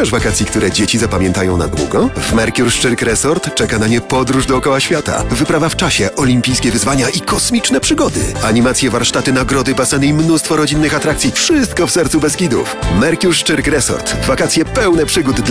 Szukasz wakacji, które dzieci zapamiętają na długo? W Mercure Szczyrk Resort czeka na nie podróż dookoła świata. Wyprawa w czasie, olimpijskie wyzwania i kosmiczne przygody. Animacje, warsztaty, nagrody, baseny i mnóstwo rodzinnych atrakcji. Wszystko w sercu Beskidów. Mercure Szczyrk Resort. Wakacje pełne przygód dla